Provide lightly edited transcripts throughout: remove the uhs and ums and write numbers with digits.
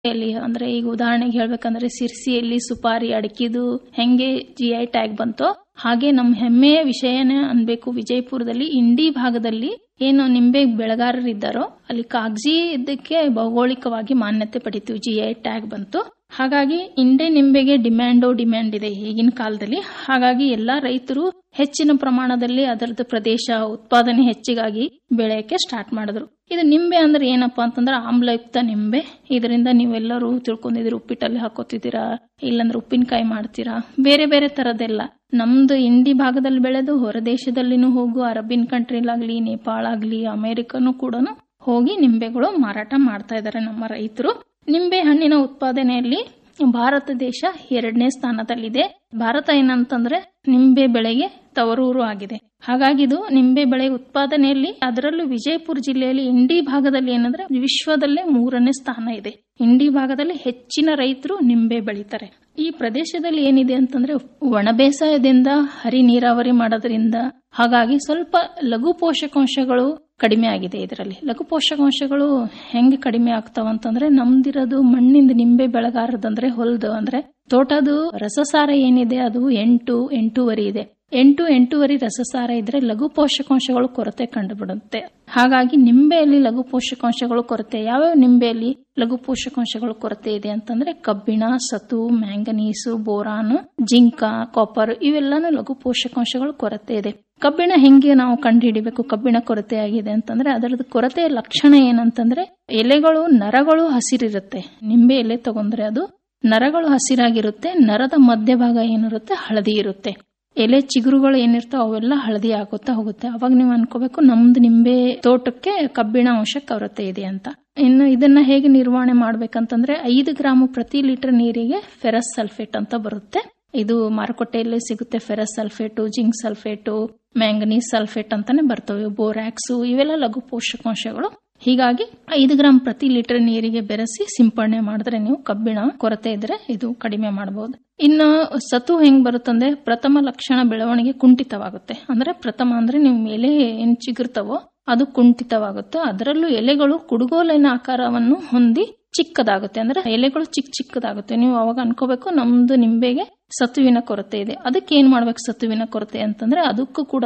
ಅಂದ್ರೆ ಈಗ ಉದಾಹರಣೆಗೆ ಹೇಳ್ಬೇಕಂದ್ರೆ ಸಿರ್ಸಿಯಲ್ಲಿ ಸುಪಾರಿ ಅಡಕಿದು ಹೆಂಗೆ GI ಟ್ಯಾಗ್ ಬಂತೋ ಹಾಗೆ ನಮ್ಮ ಹೆಮ್ಮೆಯ ವಿಷಯನೇ ಅನ್ಬೇಕು. ವಿಜಯಪುರದಲ್ಲಿ ಇಂಡಿ ಭಾಗದಲ್ಲಿ ಏನು ನಿಂಬೆ ಬೆಳೆಗಾರರಿದ್ದಾರೋ ಅಲ್ಲಿ ಕಾಗಜಿ ಇದಕ್ಕೆ ಭೌಗೋಳಿಕವಾಗಿ ಮಾನ್ಯತೆ ಪಡಿತು, GI ಟ್ಯಾಗ್ ಬಂತು. ಹಾಗಾಗಿ ಇಂಡೆ ನಿಂಬೆಗೆ ಡಿಮ್ಯಾಂಡ್ ಇದೆ ಈಗಿನ ಕಾಲದಲ್ಲಿ. ಹಾಗಾಗಿ ಎಲ್ಲಾ ರೈತರು ಹೆಚ್ಚಿನ ಪ್ರಮಾಣದಲ್ಲಿ ಅದರದ್ದು ಪ್ರದೇಶ ಉತ್ಪಾದನೆ ಹೆಚ್ಚಿಗಾಗಿ ಬೆಳೆಯಕ್ಕೆ ಸ್ಟಾರ್ಟ್ ಮಾಡಿದ್ರು. ಇದು ನಿಂಬೆ ಅಂದ್ರೆ ಏನಪ್ಪಾ ಅಂತಂದ್ರೆ ಆಮ್ಲಯುಕ್ತ ನಿಂಬೆ. ಇದರಿಂದ ನೀವೆಲ್ಲರೂ ತಿಳ್ಕೊಂಡಿದ್ದೀರಿ, ಉಪ್ಪಿಟ್ಟಲ್ಲಿ ಹಾಕೋತಿದ್ದೀರಾ, ಇಲ್ಲಾಂದ್ರೆ ಉಪ್ಪಿನಕಾಯಿ ಮಾಡ್ತೀರಾ, ಬೇರೆ ಬೇರೆ ತರದೆಲ್ಲ. ನಮ್ದು ಇಂಡಿ ಭಾಗದಲ್ಲಿ ಬೆಳೆದು ಹೊರದೇಶದಲ್ಲಿನೂ ಹೋಗು, ಅರಬಿನ್ ಕಂಟ್ರಿಲಾಗ್ಲಿ, ನೇಪಾಳ ಆಗ್ಲಿ, ಅಮೆರಿಕನು ಕೂಡ ಹೋಗಿ ನಿಂಬೆಗಳು ಮಾರಾಟ ಮಾಡ್ತಾ ಇದ್ದಾರೆ ನಮ್ಮ ರೈತರು. ನಿಂಬೆ ಹಣ್ಣಿನ ಉತ್ಪಾದನೆಯಲ್ಲಿ ಭಾರತ ದೇಶ 2ನೇ ಸ್ಥಾನದಲ್ಲಿದೆ. ಭಾರತ ಏನಂತಂದ್ರೆ ನಿಂಬೆ ಬೆಳೆಗೆ ತವರೂರು ಆಗಿದೆ. ಹಾಗಾಗಿ ಇದು ನಿಂಬೆ ಬೆಳೆ ಉತ್ಪಾದನೆಯಲ್ಲಿ ಅದರಲ್ಲೂ ವಿಜಯಪುರ ಜಿಲ್ಲೆಯಲ್ಲಿ ಇಂಡಿ ಭಾಗದಲ್ಲಿ ಏನಂದ್ರೆ ವಿಶ್ವದಲ್ಲೇ 3ನೇ ಸ್ಥಾನ ಇದೆ. ಇಂಡಿ ಭಾಗದಲ್ಲಿ ಹೆಚ್ಚಿನ ರೈತರು ನಿಂಬೆ ಬೆಳೀತಾರೆ. ಈ ಪ್ರದೇಶದಲ್ಲಿ ಏನಿದೆ ಅಂತಂದ್ರೆ ಒಣ ಬೇಸಾಯದಿಂದ ಹರಿ ನೀರಾವರಿ ಮಾಡೋದ್ರಿಂದ ಹಾಗಾಗಿ ಸ್ವಲ್ಪ ಲಘು ಪೋಷಕಾಂಶಗಳು ಕಡಿಮೆ ಆಗಿದೆ. ಇದರಲ್ಲಿ ಲಘು ಪೋಷಕಾಂಶಗಳು ಹೆಂಗೆ ಕಡಿಮೆ ಆಗ್ತಾವಂತಂದ್ರೆ ನಮ್ದಿರೋದು ಮಣ್ಣಿಂದ ನಿಂಬೆ ಬೆಳೆಗಾರದಂದ್ರೆ ಹೊಲದು ಅಂದ್ರೆ ತೋಟದು ರಸಸಾರ ಏನಿದೆ ಅದು 8-8.5 ಇದೆ. 8-8.5 ರಸಸಾರ ಇದ್ರೆ ಲಘು ಪೋಷಕಾಂಶಗಳು ಕೊರತೆ ಕಂಡುಬಿಡುತ್ತೆ. ಹಾಗಾಗಿ ನಿಂಬೆಯಲ್ಲಿ ಲಘು ಪೋಷಕಾಂಶಗಳು ಕೊರತೆ. ಯಾವ್ಯಾವ ನಿಂಬೆಯಲ್ಲಿ ಲಘು ಪೋಷಕಾಂಶಗಳು ಕೊರತೆ ಇದೆ ಅಂತಂದ್ರೆ ಕಬ್ಬಿಣ, ಸತು, ಮ್ಯಾಂಗನೀಸು, ಬೋರಾನ್, ಜಿಂಕ, ಕಾಪರ್ ಇವೆಲ್ಲಾನು ಲಘು ಪೋಷಕಾಂಶಗಳು ಕೊರತೆ ಇದೆ. ಕಬ್ಬಿಣ ಹೆಂಗೆ ನಾವು ಕಂಡು ಹಿಡಿಬೇಕು ಕಬ್ಬಿಣ ಕೊರತೆ ಆಗಿದೆ ಅಂತಂದ್ರೆ ಅದರದ್ದು ಕೊರತೆಯ ಲಕ್ಷಣ ಏನಂತಂದ್ರೆ ಎಲೆಗಳು ನರಗಳು ಹಸಿರಿರುತ್ತೆ. ನಿಂಬೆ ಎಲೆ ತಗೊಂಡ್ರೆ ಅದು ನರಗಳು ಹಸಿರಾಗಿರುತ್ತೆ. ನರದ ಮಧ್ಯಭಾಗ ಏನಿರುತ್ತೆ ಹಳದಿ ಇರುತ್ತೆ. ಎಲೆ ಚಿಗುರುಗಳು ಏನಿರ್ತಾವ ಅವೆಲ್ಲ ಹಳದಿ ಆಗುತ್ತಾ ಹೋಗುತ್ತೆ. ಅವಾಗ ನೀವು ಅನ್ಕೋಬೇಕು ನಮ್ದು ನಿಂಬೆ ತೋಟಕ್ಕೆ ಕಬ್ಬಿಣ ಅಂಶ ಕೊರತೆ ಇದೆ ಅಂತ. ಇನ್ನು ಇದನ್ನ ಹೇಗೆ ನಿರ್ವಹಣೆ ಮಾಡ್ಬೇಕಂತಂದ್ರೆ 5 ಗ್ರಾಂ ಪ್ರತಿ ಲೀಟರ್ ನೀರಿಗೆ ಫೆರಸ್ ಸಲ್ಫೇಟ್ ಅಂತ ಬರುತ್ತೆ. ಇದು ಮಾರುಕಟ್ಟೆಯಲ್ಲಿ ಸಿಗುತ್ತೆ. Ferrous sulphate, zinc sulphate, manganese sulphate ಅಂತಾನೆ ಬರ್ತವೆ. ಬೋರಾಕ್ಸು ಇವೆಲ್ಲ ಲಘು ಪೋಷಕಾಂಶಗಳು. ಹೀಗಾಗಿ 5 ಗ್ರಾಂ ಪ್ರತಿ ಲೀಟರ್ ನೀರಿಗೆ ಬೆರೆಸಿ ಸಿಂಪಡಣೆ ಮಾಡಿದ್ರೆ ನೀವು ಕಬ್ಬಿಣ ಕೊರತೆ ಇದ್ರೆ ಇದು ಕಡಿಮೆ ಮಾಡಬಹುದು. ಇನ್ನು ಸತು ಹೆಂಗ್ ಬರುತ್ತಂದ್ರೆ ಪ್ರಥಮ ಲಕ್ಷಣ ಬೆಳವಣಿಗೆ ಕುಂಠಿತವಾಗುತ್ತೆ. ಅಂದ್ರೆ ಪ್ರಥಮ ಅಂದ್ರೆ ನೀವು ಮೇಲೆ ಏನ್ ಚಿಗುರ್ತವೋ ಅದು ಕುಂಠಿತವಾಗುತ್ತೆ. ಅದರಲ್ಲೂ ಎಲೆಗಳು ಕುಡುಗೋಲಿನ ಆಕಾರವನ್ನು ಹೊಂದಿ ಚಿಕ್ಕದಾಗುತ್ತೆ. ಅಂದ್ರೆ ಎಲೆಗಳು ಚಿಕ್ಕದಾಗುತ್ತೆ. ನೀವು ಅವಾಗ ಅನ್ಕೋಬೇಕು ನಮ್ದು ನಿಂಬೆಗೆ ಸತುವಿನ ಕೊರತೆ ಇದೆ. ಅದಕ್ಕೆ ಏನ್ ಮಾಡ್ಬೇಕು ಸತುವಿನ ಕೊರತೆ ಅಂತಂದ್ರೆ ಅದಕ್ಕೂ ಕೂಡ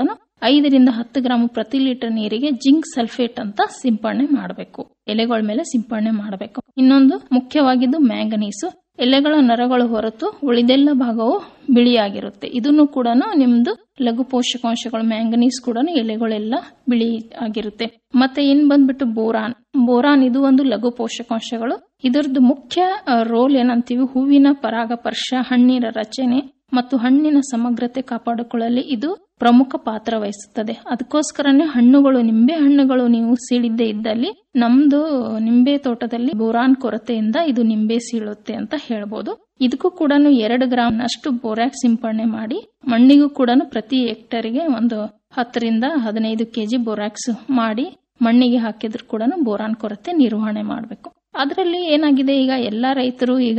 5-10 ಗ್ರಾಂ ಪ್ರತಿ ಲೀಟರ್ ನೀರಿಗೆ ಜಿಂಕ್ ಸಲ್ಫೇಟ್ ಅಂತ ಸಿಂಪಡಣೆ ಮಾಡಬೇಕು. ಎಲೆಗಳ ಮೇಲೆ ಸಿಂಪಡಣೆ ಮಾಡಬೇಕು. ಇನ್ನೊಂದು ಮುಖ್ಯವಾಗಿದ್ದು ಮ್ಯಾಂಗನೀಸು. ಎಲೆಗಳ ನರಗಳು ಹೊರತು ಉಳಿದೆಲ್ಲ ಭಾಗವು ಬಿಳಿಯಾಗಿರುತ್ತೆ. ಇದನ್ನು ಕೂಡ ನಿಮ್ದು ಲಘು ಪೋಷಕಾಂಶಗಳು ಮ್ಯಾಂಗನೀಸ್ ಕೂಡ ಎಲೆಗಳೆಲ್ಲ ಬಿಳಿ ಆಗಿರುತ್ತೆ. ಮತ್ತೆ ಏನ್ ಬಂದ್ಬಿಟ್ಟು ಬೋರಾನ್ ಇದು ಒಂದು ಲಘು ಪೋಷಕಾಂಶಗಳು. ಇದರದ್ದು ಮುಖ್ಯ ರೋಲ್ ಏನಂತೀವಿ ಹೂವಿನ ಪರಾಗಸ್ಪರ್ಶ, ಹಣ್ಣಿನ ರಚನೆ ಮತ್ತು ಹಣ್ಣಿನ ಸಮಗ್ರತೆ ಕಾಪಾಡಿಕೊಳ್ಳಲು ಇದು ಪ್ರಮುಖ ಪಾತ್ರ ವಹಿಸುತ್ತದೆ. ಅದಕ್ಕೋಸ್ಕರನೇ ಹಣ್ಣುಗಳು, ನಿಂಬೆ ಹಣ್ಣುಗಳು ನೀವು ಸೀಳಿದ್ದೇ ಇದ್ದಲ್ಲಿ ನಮ್ದು ನಿಂಬೆ ತೋಟದಲ್ಲಿ ಬೋರಾನ್ ಕೊರತೆಯಿಂದ ಇದು ನಿಂಬೆ ಸೀಳುತ್ತೆ ಅಂತ ಹೇಳ್ಬೋದು. ಇದಕ್ಕೂ ಕೂಡ 2 ಗ್ರಾಂ ಅಷ್ಟು ಬೋರಾಕ್ ಸಿಂಪಡಣೆ ಮಾಡಿ ಮಣ್ಣಿಗೂ ಕೂಡ ಪ್ರತಿ ಹೆಕ್ಟರ್ಗೆ ಒಂದು 10-15 ಕೆಜಿ ಬೋರಾಕ್ಸ್ ಮಾಡಿ ಮಣ್ಣಿಗೆ ಹಾಕಿದ್ರು ಕೂಡ ಬೋರಾನ್ ಕೊರತೆ ನಿರ್ವಹಣೆ ಮಾಡಬೇಕು. ಅದರಲ್ಲಿ ಏನಾಗಿದೆ ಈಗ ಎಲ್ಲಾ ರೈತರು ಈಗ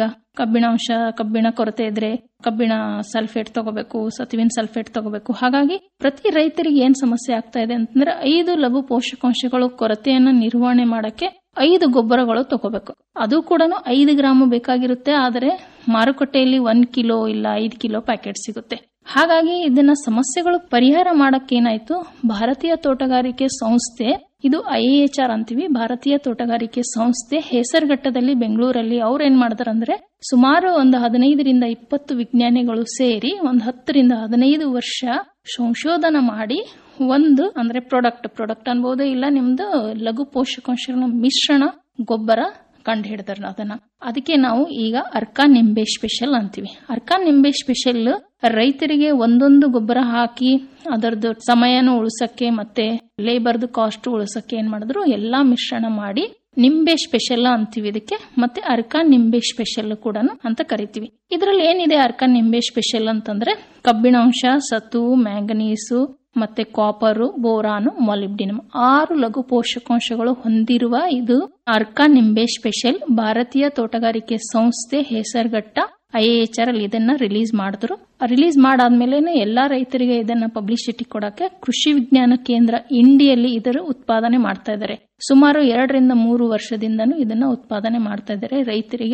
ಕಬ್ಬಿಣ ಕೊರತೆ ಇದ್ರೆ ಕಬ್ಬಿಣ ಸಲ್ಫೇಟ್ ತಗೋಬೇಕು, ಸತುವಿನ ಸಲ್ಫೇಟ್ ತಗೋಬೇಕು. ಹಾಗಾಗಿ ಪ್ರತಿ ರೈತರಿಗೆ ಏನ್ ಸಮಸ್ಯೆ ಆಗ್ತಾ ಇದೆ ಅಂತಂದ್ರೆ 5 ಲಘು ಪೋಷಕಾಂಶಗಳು ಕೊರತೆಯನ್ನ ನಿರ್ವಹಣೆ ಮಾಡಕ್ಕೆ 5 ಗೊಬ್ಬರಗಳು ತಗೋಬೇಕು. ಅದು ಕೂಡ 5 ಗ್ರಾಂ ಬೇಕಾಗಿರುತ್ತೆ. ಆದರೆ ಮಾರುಕಟ್ಟೆಯಲ್ಲಿ 1 ಕಿಲೋ ಇಲ್ಲ 5 ಕಿಲೋ ಪ್ಯಾಕೆಟ್ ಸಿಗುತ್ತೆ. ಹಾಗಾಗಿ ಇದನ್ನ ಸಮಸ್ಯೆಗಳು ಪರಿಹಾರ ಮಾಡಕ್ಕೇನಾಯ್ತು, ಭಾರತೀಯ ತೋಟಗಾರಿಕೆ ಸಂಸ್ಥೆ, ಇದು IIHR ಅಂತೀವಿ, ಭಾರತೀಯ ತೋಟಗಾರಿಕೆ ಸಂಸ್ಥೆ ಹೆಸರುಘಟ್ಟದಲ್ಲಿ ಬೆಂಗಳೂರಲ್ಲಿ ಅವ್ರು ಏನ್ ಮಾಡ್ತಾರಂದ್ರೆ ಸುಮಾರು ಒಂದು 15-20 ವಿಜ್ಞಾನಿಗಳು ಸೇರಿ ಒಂದು 10-15 ವರ್ಷ ಸಂಶೋಧನೆ ಮಾಡಿ ಒಂದು ಅಂದ್ರೆ ಪ್ರಾಡಕ್ಟ್ ಅನ್ಬೋದು, ಇಲ್ಲ ನಿಮ್ದು ಲಘು ಪೋಷಕಾಂಶಗಳ ಮಿಶ್ರಣ ಗೊಬ್ಬರ ಕಂಡು ಹಿಡಿದಾರ. ಅದಕ್ಕೆ ನಾವು ಈಗ ಅರ್ಕಾ ನಿಂಬೆ ಸ್ಪೆಷಲ್ ಅಂತೀವಿ. ಅರ್ಕಾ ನಿಂಬೆ ಸ್ಪೆಷಲ್ ರೈತರಿಗೆ ಒಂದೊಂದು ಗೊಬ್ಬರ ಹಾಕಿ ಅದರದ್ದು ಸಮಯನ ಉಳಿಸಕ್ಕೆ ಮತ್ತೆ ಲೇಬರ್ದು ಕಾಸ್ಟ್ ಉಳಿಸಕ್ಕೆ ಏನ್ ಮಾಡಿದ್ರು ಎಲ್ಲಾ ಮಿಶ್ರಣ ಮಾಡಿ ನಿಂಬೆ ಸ್ಪೆಷಲ್ ಅಂತೀವಿ ಇದಕ್ಕೆ. ಮತ್ತೆ ಅರ್ಕಾ ನಿಂಬೆ ಸ್ಪೆಷಲ್ ಕೂಡ ಅಂತ ಕರಿತೀವಿ. ಇದರಲ್ಲಿ ಏನಿದೆ ಅರ್ಕಾ ನಿಂಬೆ ಸ್ಪೆಷಲ್ ಅಂತಂದ್ರೆ ಕಬ್ಬಿಣಾಂಶ, ಸತು, ಮ್ಯಾಂಗನೀಸು ಮತ್ತೆ ಕಾಪರು, ಬೋರಾನು, ಮಾಲಿಬ್ಡಿನಮ್ 6 ಲಘು ಪೋಷಕಾಂಶಗಳು ಹೊಂದಿರುವ ಇದು ಅರ್ಕಾ ನಿಂಬೆ ಸ್ಪೆಷಲ್. ಭಾರತೀಯ ತೋಟಗಾರಿಕೆ ಸಂಸ್ಥೆ ಹೆಸರುಘಟ್ಟ IIHR ಅಲ್ಲಿ ಇದನ್ನ ರಿಲೀಸ್ ಮಾಡಿದ್ರು. ರಿಲೀಸ್ ಮಾಡಾದ್ಮೇಲೆ ಎಲ್ಲಾ ರೈತರಿಗೆ ಇದನ್ನ ಪಬ್ಲಿಸಿಟಿ ಕೊಡಕ್ಕೆ ಕೃಷಿ ವಿಜ್ಞಾನ ಕೇಂದ್ರ ಇಂಡಿಯಲ್ಲಿ ಇದರ ಉತ್ಪಾದನೆ ಮಾಡ್ತಾ ಇದ್ದಾರೆ. ಸುಮಾರು 2-3 ವರ್ಷದಿಂದನೂ ಇದನ್ನ ಉತ್ಪಾದನೆ ಮಾಡ್ತಾ ಇದ್ದಾರೆ. ರೈತರಿಗೆ